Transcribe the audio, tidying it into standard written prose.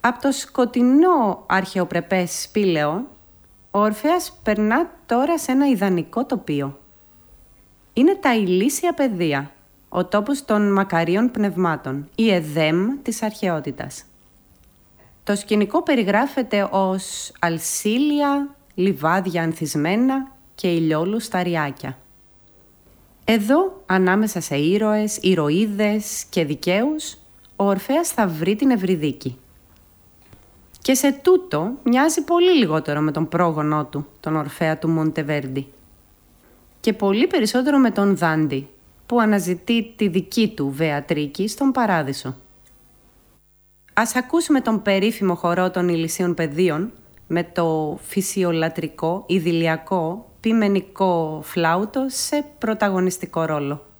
Από το σκοτεινό αρχαιοπρεπές σπήλαιο, ο Ορφέας περνά τώρα σε ένα ιδανικό τοπίο. Είναι τα ηλίσια πεδία, ο τόπος των μακαρίων πνευμάτων, η Εδέμ της αρχαιότητας. Το σκηνικό περιγράφεται ως αλσίλια, λιβάδια ανθισμένα και ηλιόλουστα ριάκια. Εδώ, ανάμεσα σε ήρωες, ηρωίδες και δικαίους, ο Ορφέας θα βρει την Ευρυδίκη. Και σε τούτο μοιάζει πολύ λιγότερο με τον πρόγονό του, τον Ορφέα του Μοντεβέρντι. Και πολύ περισσότερο με τον Δάντη, που αναζητεί τη δική του Βεατρίκη στον Παράδεισο. Ας ακούσουμε τον περίφημο χορό των Ηλυσίων Πεδίων με το φυσιολατρικό, ιδηλιακό, ποιμενικό φλάουτο σε πρωταγωνιστικό ρόλο.